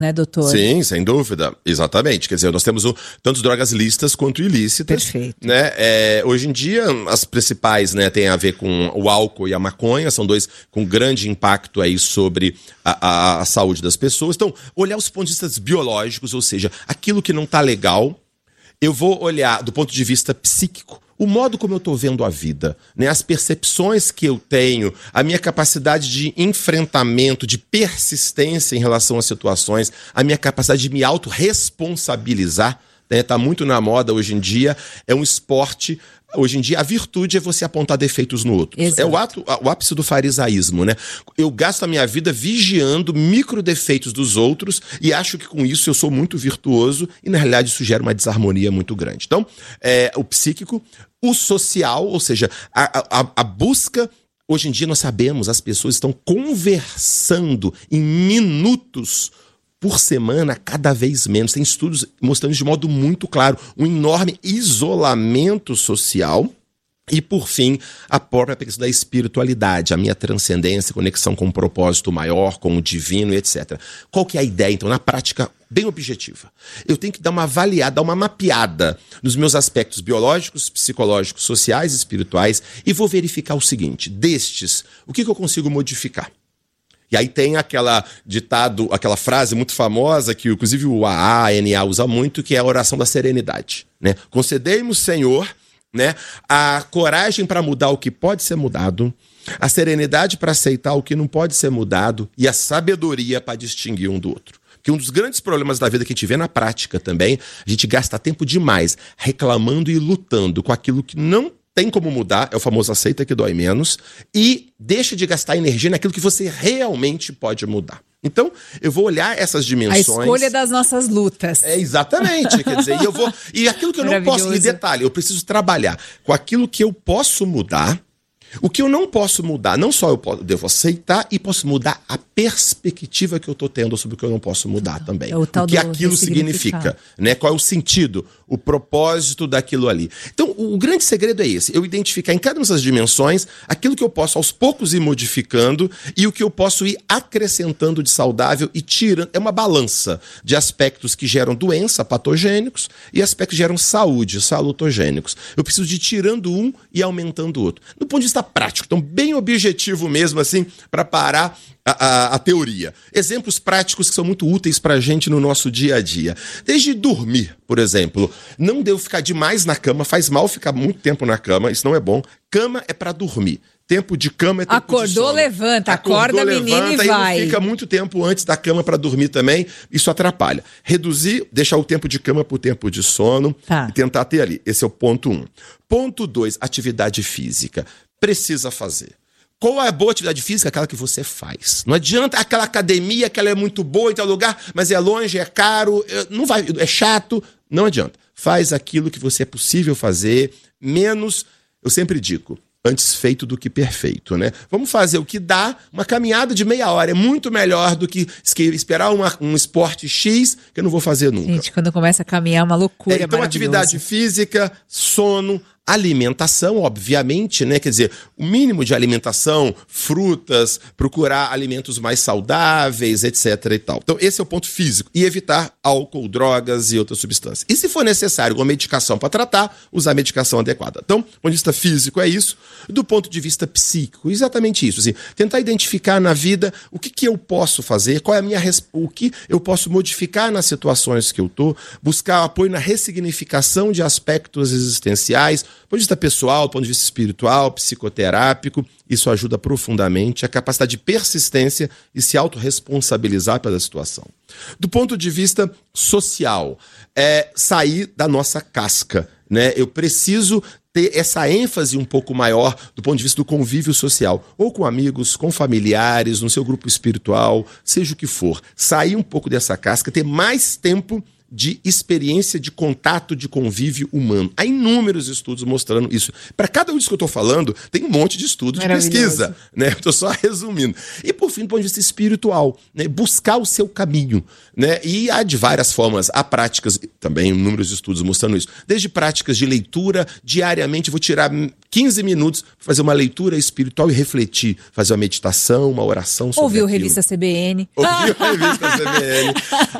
né, doutor? Sim, sem dúvida, exatamente. Quer dizer, nós temos tanto drogas lícitas quanto ilícitas. Perfeito. Né? Hoje em dia, as principais, né, têm a ver com o álcool e a maconha, são dois com grande impacto aí sobre a saúde das pessoas. Então, olhar os pontos de vista biológicos, ou seja, aquilo que não está legal, eu vou olhar do ponto de vista psíquico, o modo como eu estou vendo a vida, né? As percepções que eu tenho, a minha capacidade de enfrentamento, de persistência em relação às situações, a minha capacidade de me autorresponsabilizar, né? Tá muito na moda hoje em dia, é um esporte. Hoje em dia, a virtude é você apontar defeitos no outro. Exato. É o ápice do farisaísmo, né? Eu gasto a minha vida vigiando microdefeitos dos outros e acho que com isso eu sou muito virtuoso e, na realidade, isso gera uma desarmonia muito grande. Então, o psíquico, o social, ou seja, a busca. Hoje em dia, nós sabemos, as pessoas estão conversando em minutos por semana, cada vez menos. Tem estudos mostrando de modo muito claro um enorme isolamento social. E, por fim, a própria questão da espiritualidade, a minha transcendência, conexão com um propósito maior, com o divino, etc. Qual que é a ideia, então, na prática bem objetiva? Eu tenho que dar uma avaliada, dar uma mapeada nos meus aspectos biológicos, psicológicos, sociais e espirituais e vou verificar o seguinte: destes, o que eu consigo modificar? E aí tem aquela frase muito famosa que inclusive o ANA usa muito, que é a oração da serenidade, né? Concedei-nos, Senhor, né, a coragem para mudar o que pode ser mudado, a serenidade para aceitar o que não pode ser mudado e a sabedoria para distinguir um do outro. Porque um dos grandes problemas da vida que a gente vê na prática também, a gente gasta tempo demais reclamando e lutando com aquilo que não tem como mudar, é o famoso aceita que dói menos, e deixa de gastar energia naquilo que você realmente pode mudar. Então, eu vou olhar essas dimensões. A escolha das nossas lutas. Exatamente, quer dizer, e aquilo que eu não posso, e detalhe, eu preciso trabalhar com aquilo que eu posso mudar. O que eu não posso mudar, não só eu devo aceitar e posso mudar a perspectiva que eu estou tendo sobre o que eu não posso mudar também. O que aquilo significa, né? Qual é o sentido, o propósito daquilo ali. Então, o grande segredo é esse, eu identificar em cada uma dessas dimensões aquilo que eu posso aos poucos ir modificando e o que eu posso ir acrescentando de saudável e tirando. É uma balança de aspectos que geram doença, patogênicos, e aspectos que geram saúde, salutogênicos. Eu preciso de ir tirando um e aumentando o outro. Do ponto de vista prático, então bem objetivo mesmo, assim, para parar a teoria. Exemplos práticos que são muito úteis para a gente no nosso dia a dia. Desde dormir, por exemplo. Não devo ficar demais na cama, faz mal ficar muito tempo na cama, isso não é bom. Cama é para dormir. Tempo de cama é tempo de sono. Acordou, levanta. Acorda, menina, e vai. E não fica muito tempo antes da cama para dormir também. Isso atrapalha. Reduzir, deixar o tempo de cama para o tempo de sono e tentar ter ali. Esse é o ponto 1. Ponto 2, atividade física. Precisa fazer. Qual é a boa atividade física? Aquela que você faz. Não adianta aquela academia que ela é muito boa em tal lugar, mas é longe, é caro, não vai, é chato. Não adianta. Faz aquilo que você é possível fazer, menos, eu sempre digo, antes feito do que perfeito, né? Vamos fazer o que dá, uma caminhada de meia hora. É muito melhor do que esperar um esporte X que eu não vou fazer nunca. Gente, quando começa a caminhar é uma loucura, então, atividade física, sono, alimentação, obviamente, né? Quer dizer, o mínimo de alimentação, frutas, procurar alimentos mais saudáveis, etc. e tal. Então, esse é o ponto físico. E evitar álcool, drogas e outras substâncias. E se for necessário uma medicação para tratar, usar a medicação adequada. Então, do ponto de vista físico é isso. Do ponto de vista psíquico, exatamente isso. Assim, tentar identificar na vida o que eu posso fazer, qual é a minha o que eu posso modificar nas situações que eu estou, buscar apoio na ressignificação de aspectos existenciais, do ponto de vista pessoal, do ponto de vista espiritual, psicoterápico. Isso ajuda profundamente a capacidade de persistência e se autorresponsabilizar pela situação. Do ponto de vista social, sair da nossa casca, né? Eu preciso ter essa ênfase um pouco maior do ponto de vista do convívio social, ou com amigos, com familiares, no seu grupo espiritual, seja o que for. Sair um pouco dessa casca, ter mais tempo de experiência de contato, de convívio humano. Há inúmeros estudos mostrando isso. Para cada um disso que eu estou falando, tem um monte de estudo de pesquisa, né? Estou só resumindo. E, por fim, do ponto de vista espiritual, né? Buscar o seu caminho, né? E há de várias formas. Há práticas, também inúmeros estudos mostrando isso. Desde práticas de leitura, diariamente vou tirar 15 minutos para fazer uma leitura espiritual e refletir, fazer uma meditação, uma oração sobre Ouviu aquilo. Revista CBN. Ouviu a revista CBN.